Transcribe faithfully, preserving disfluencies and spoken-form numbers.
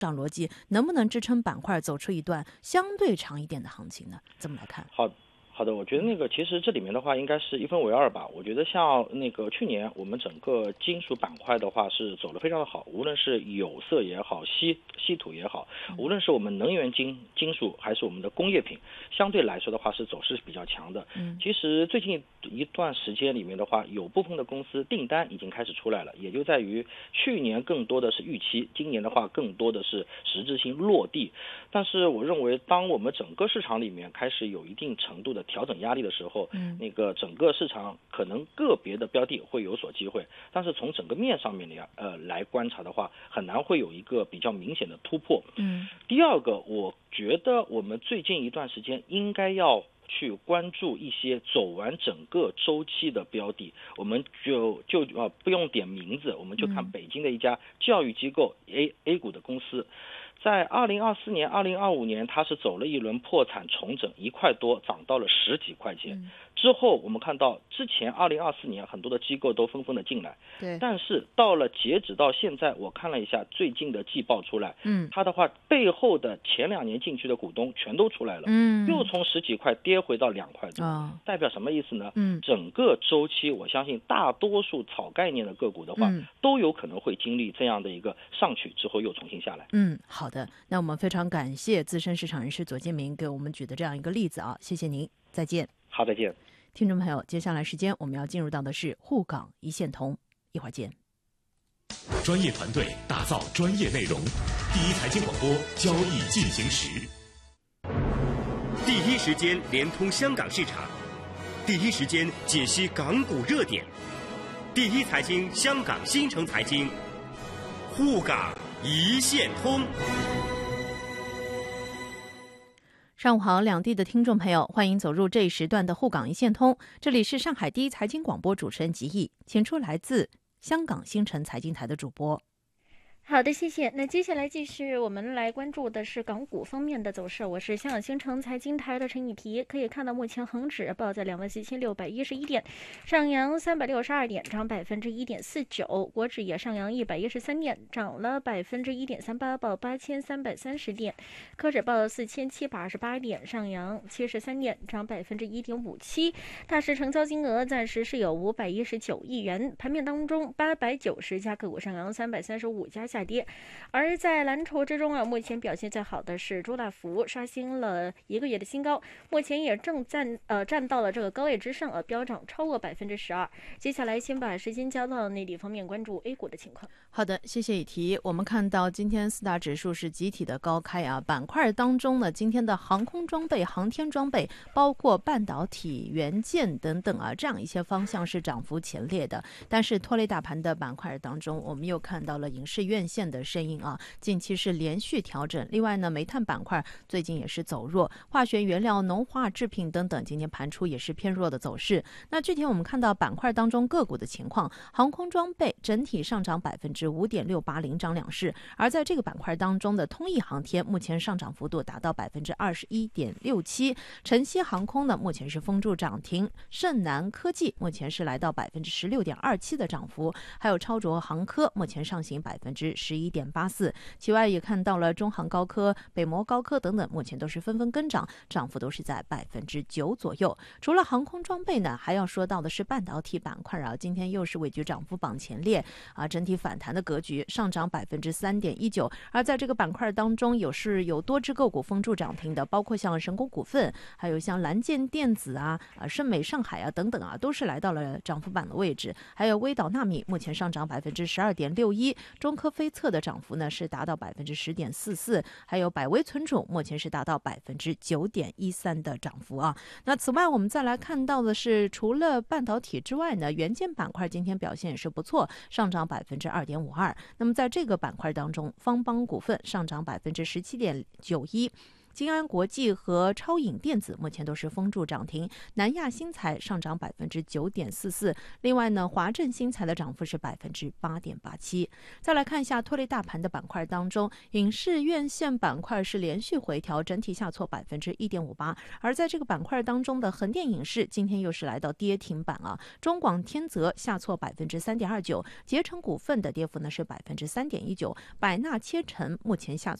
涨逻辑能不能支撑板块走出一段相对长一点的行情呢？怎么来看？ 好。好的，我觉得那个其实这里面的话应该是一分为二吧。我觉得像那个去年我们整个金属板块的话是走得非常的好，无论是有色也好，稀稀土也好，无论是我们能源金金属还是我们的工业品，相对来说的话是走势比较强的。嗯，其实最近一段时间里面的话，有部分的公司订单已经开始出来了，也就在于去年更多的是预期，今年的话更多的是实质性落地。但是我认为，当我们整个市场里面开始有一定程度的调整压力的时候，嗯，那个整个市场可能个别的标的会有所机会，但是从整个面上面来呃来观察的话，很难会有一个比较明显的突破。嗯，第二个，我觉得我们最近一段时间应该要去关注一些走完整个周期的标的，我们就就呃不用点名字，我们就看北京的一家教育机构 A A 股的公司。在二零二四年、二零二五年，它是走了一轮破产重整，一块多涨到了十几块钱。嗯、之后，我们看到之前二零二四年很多的机构都纷纷的进来，对。但是到了截止到现在，我看了一下最近的季报出来，嗯，它的话背后的前两年进去的股东全都出来了，嗯，又从十几块跌回到两块多，哦、代表什么意思呢？嗯，整个周期，我相信大多数炒概念的个股的话，嗯、都有可能会经历这样的一个上去之后又重新下来。 嗯，好的，那我们非常感谢资深市场人士左建明给我们举的这样一个例子啊，谢谢您，再见。 好，再见。 听众朋友，接下来时间我们要进入到的是沪港一线通，一会儿见。 专业团队打造专业内容，第一财经广播，交易进行时， 第一时间连通香港市场，第一时间解析港股热点，第一财经香港新城财经，沪港一线通。 上午好，两地的听众朋友，欢迎走入这一时段的沪港一线通。这里是上海第一财经广播主持人吉毅，请出来自香港新城财经台的主播。 好的，谢谢。那接下来继续我们来关注的是港股方面的走势。我是香港新城财经台的陈以皮。可以看到，目前恒指报在两万四千六百一十一点，上扬三百六十二点，涨百分之一点四九。国指也上扬一百一十三点，涨了百分之一点三八，报八千三百三十点。科指报四千七百二十八点，上扬七十三点，涨百分之一点五七。大市成交金额暂时是有五百一十九亿元。盘面当中，八百九十家个股上扬，三百三十五家下跌。而在蓝筹之中啊，目前表现最好的是周大福，刷新了一个月的新高，目前也正站呃站到了这个高位之上，呃飙涨超过百分之十二。接下来先把时间交到内地方面，关注 A 股的情况。 好的，谢谢以提。我们看到今天四大指数是集体的高开啊，板块当中呢，今天的航空装备、航天装备，包括半导体、元件等等啊，这样一些方向是涨幅前列的。但是拖累大盘的板块当中，我们又看到了影视院线的声音啊，近期是连续调整。另外呢，煤炭板块最近也是走弱，化学原料、农化制品等等，今天盘出也是偏弱的走势。那具体我们看到板块当中个股的情况，航空装备整体上涨百分之五点六八，领涨两市。而在这个板块当中的通义航天，目前上涨幅度达到百分之二十一点六七。晨曦航空呢，目前是封住涨停。盛南科技目前是来到百分之十六点二七的涨幅，还有超卓航科目前上行百分之十一点八四。其外也看到了中航高科、北摩高科等等，目前都是纷纷跟涨，涨幅都是在百分之九左右。除了航空装备呢，还要说到的是半导体板块啊，今天又是位居涨幅榜前列啊，整体反弹的格局，上涨百分之三点一九。而在这个板块当中，有是有多只个股封住涨停的，包括像神工股份，还有像蓝建电子啊、啊盛美上海啊等等啊，都是来到了涨幅榜的位置。还有微导纳米目前上涨百分之十二点六一，中科飞测的涨幅呢是达到百分之十点四四，还有百威存储目前是达到百分之九点一三的涨幅啊。那此外，我们再来看到的是，除了半导体之外呢，元件板块今天表现也是不错，上涨百分之二点五二。那么在这个板块当中，方邦股份上涨百分之十七点九一。 金安国际和超影电子目前都是封住涨停，南亚新材上涨百分之九点四四，另外呢，华振新材的涨幅是百分之八点八七。再来看一下拖累大盘的板块当中，影视院线板块是连续回调，整体下挫百分之一点五八。而在这个板块当中的横店影视今天又是来到跌停板啊，中广天泽下挫百分之三点二九，捷成股份的跌幅呢是百分之三点一九，百纳切成目前下